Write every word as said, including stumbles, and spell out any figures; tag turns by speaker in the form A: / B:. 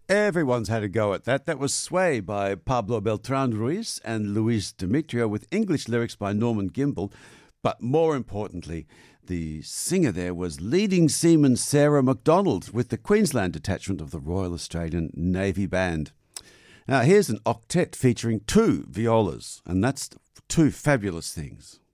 A: Everyone's had a go at that. That was Sway by Pablo Beltran Ruiz and Luis Demetrio with English lyrics by Norman Gimbel. But more importantly, the singer there was leading seaman Sarah MacDonald with the Queensland detachment of the Royal Australian Navy Band. Now here's an octet featuring two violas, and that's two fabulous things.